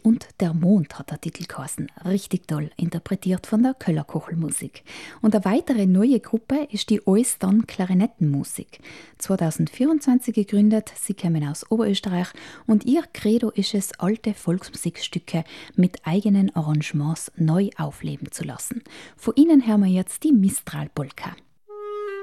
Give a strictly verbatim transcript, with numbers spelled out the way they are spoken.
und der Mond hat der Titel geheißen. Richtig toll, interpretiert von der Köller Kochelmusik. Und eine weitere neue Gruppe ist die Alles dann Klarinettenmusik. zwanzig vierundzwanzig gegründet, sie kommen aus Oberösterreich und ihr Credo ist es, alte Volksmusikstücke mit eigenen Arrangements neu aufleben zu lassen. Von ihnen hören wir jetzt die Mistral Polka.